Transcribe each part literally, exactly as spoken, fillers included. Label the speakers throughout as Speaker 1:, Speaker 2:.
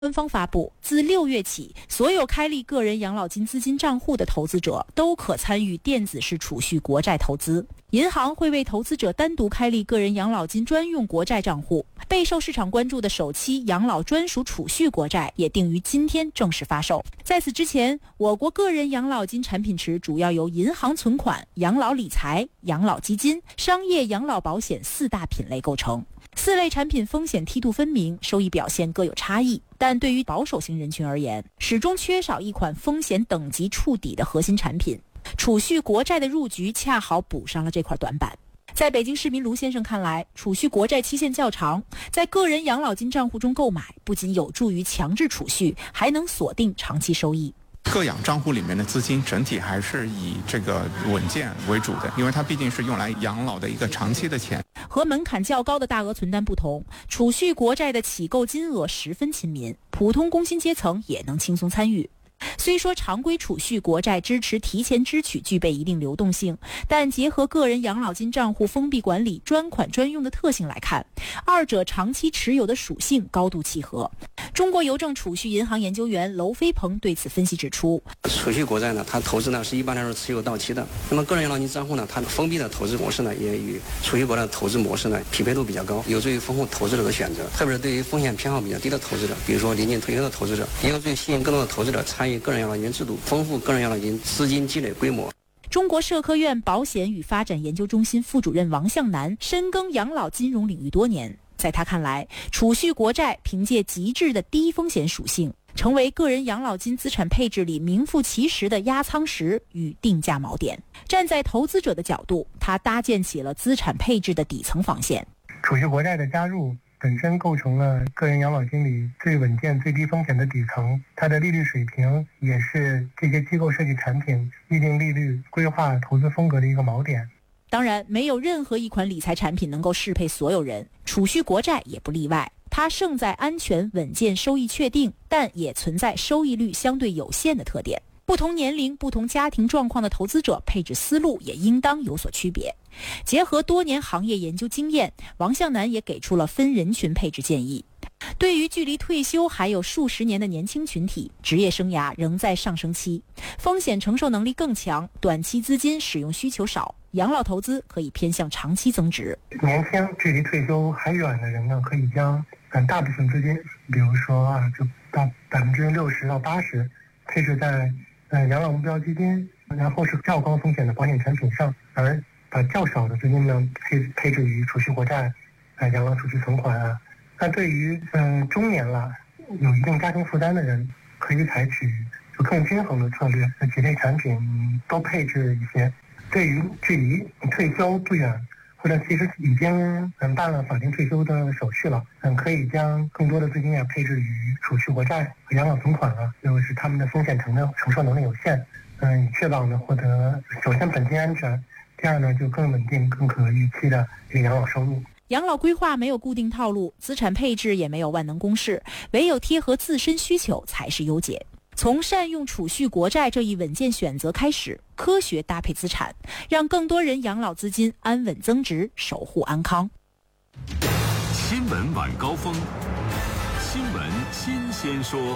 Speaker 1: 官方发布，自六月起，所有开立个人养老金资金账户的投资者都可参与电子式储蓄国债投资。银行会为投资者单独开立个人养老金专用国债账户。备受市场关注的首期养老专属储蓄国债也定于今天正式发售。在此之前，我国个人养老金产品池主要由银行存款、养老理财、养老基金、商业养老保险四大品类构成。四类产品风险梯度分明，收益表现各有差异，但对于保守型人群而言，始终缺少一款风险等级触底的核心产品。储蓄国债的入局恰好补上了这块短板。在北京市民卢先生看来，储蓄国债期限较长，在个人养老金账户中购买，不仅有助于强制储蓄，还能锁定长期收益。
Speaker 2: 个养账户里面的资金整体还是以这个稳健为主的，因为它毕竟是用来养老的一个长期的钱。
Speaker 1: 和门槛较高的大额存单不同，储蓄国债的起购金额十分亲民，普通工薪阶层也能轻松参与。虽说常规储蓄国债支持提前支取具备一定流动性，但结合个人养老金账户封闭管理、专款专用的特性来看，二者长期持有的属性高度契合。中国邮政储蓄银行研究员娄飞鹏对此分析指出，
Speaker 3: 储蓄国债呢，它投资呢是一般来说持有到期的。那么个人养老金账户呢，它封闭的投资模式呢，也与储蓄国债的投资模式呢匹配度比较高，有助于丰富投资者的选择。特别是对于风险偏好比较低的投资者，比如说临近退休的投资者，也有助于吸引更多的投资者参与个人养老金制度，丰富个人养老金资金积累规模。
Speaker 1: 中国社科院保险与发展研究中心副主任王向南深耕养老金融领域多年，在他看来，储蓄国债凭借极致的低风险属性，成为个人养老金资产配置里名副其实的压舱石与定价锚点。站在投资者的角度，他搭建起了资产配置的底层防线。
Speaker 4: 储蓄国债的加入本身构成了个人养老金里最稳健、最低风险的底层，它的利率水平也是这些机构设计产品预定利率、规划投资风格的一个锚点。
Speaker 1: 当然，没有任何一款理财产品能够适配所有人，储蓄国债也不例外。它胜在安全、稳健、收益确定，但也存在收益率相对有限的特点。不同年龄、不同家庭状况的投资者配置思路也应当有所区别。结合多年行业研究经验，王向南也给出了分人群配置建议。对于距离退休还有数十年的年轻群体，职业生涯仍在上升期，风险承受能力更强，短期资金使用需求少，养老投资可以偏向长期增值。
Speaker 4: 年轻距离退休还远的人呢，可以将嗯大部分资金，比如说啊，就到百分之六十到八十配置在呃养老目标基金，然后是较高风险的保险产品上，而把较少的资金呢配配置于储蓄国债、呃养老储蓄存款啊。那对于嗯、呃、中年了有一定家庭负担的人，可以采取就更均衡的策略，几类产品都配置一些。对于距离退休不远，或者其实已经嗯办了法定退休的手续了，嗯可以将更多的资金啊配置于储蓄国债和养老存款啊，就是他们的风险承受承受能力有限，嗯以确保呢获得首先本金安全，第二呢就更稳定、更可预期的这个养老收入。
Speaker 1: 养老规划没有固定套路，资产配置也没有万能公式，唯有贴合自身需求才是优解。从善用储蓄国债这一稳健选择开始，科学搭配资产，让更多人养老资金安稳增值，守护安康。
Speaker 5: 新闻晚高峰，新闻新鲜说。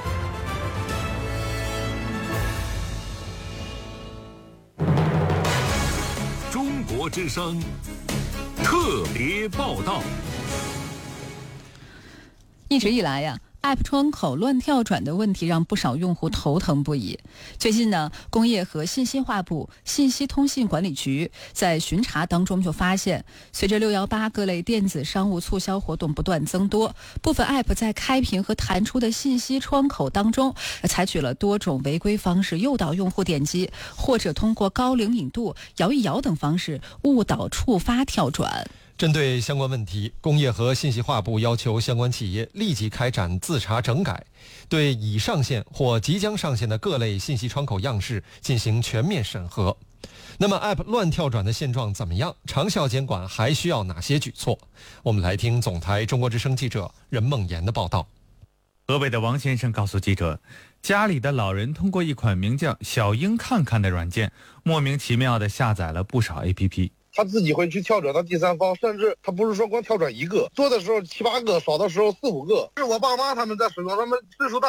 Speaker 5: 中国之声特别报道。
Speaker 6: 一直以来呀、啊，App 窗口乱跳转的问题让不少用户头疼不已。最近呢，工业和信息化部信息通信管理局在巡查当中就发现，随着六一八各类电子商务促销活动不断增多，部分 App 在开屏和弹出的信息窗口当中，采取了多种违规方式诱导用户点击，或者通过高灵敏度、摇一摇等方式误导触发跳转。
Speaker 7: 针对相关问题，工业和信息化部要求相关企业立即开展自查整改，对已上线或即将上线的各类信息窗口样式进行全面审核。那么 App 乱跳转的现状怎么样？长效监管还需要哪些举措？我们来听总台中国之声记者任梦妍的报道。
Speaker 8: 河北的王先生告诉记者，家里的老人通过一款名叫小鹰看看的软件，莫名其妙地下载了不少 A P P。
Speaker 9: 他自己会去跳转到第三方，甚至他不是说光跳转一个，多的时候七八个，少的时候四五个。是我爸妈他们在使用，他们岁数大。